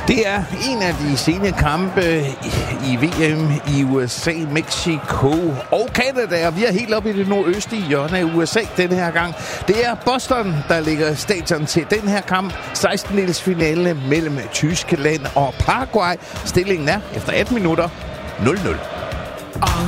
Det er en af de sene kampe i VM i USA, Mexico og Canada. Vi er helt oppe i det nordøstlige hjørne af USA denne her gang. Det er Boston, der ligger stadion til den her kamp. 16-dels finale mellem Tyskland og Paraguay. Stillingen er efter 18 minutter 0-0.